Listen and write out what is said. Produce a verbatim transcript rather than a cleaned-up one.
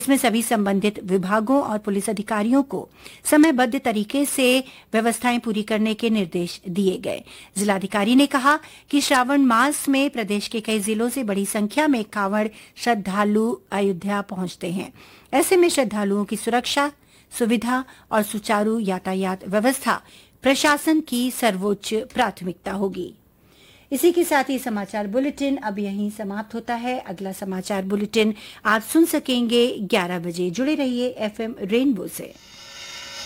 इसमें सभी संबंधित विभागों और पुलिस अधिकारियों को समयबद्ध तरीके से व्यवस्थाएं पूरी करने के निर्देश दिए गए। जिलाधिकारी ने कहा कि श्रावण मास में प्रदेश के कई जिलों से बड़ी संख्या में कांवड़ श्रद्धालु अयोध्या पहुंचते हैं। ऐसे में श्रद्धालुओं की सुरक्षा, सुविधा और सुचारू यातायात व्यवस्था प्रशासन की सर्वोच्च प्राथमिकता होगी। इसी के साथ ही समाचार बुलेटिन अब यहीं समाप्त होता है। अगला समाचार बुलेटिन आप सुन सकेंगे ग्यारह बजे। जुड़े रहिए एफएम रेनबो से।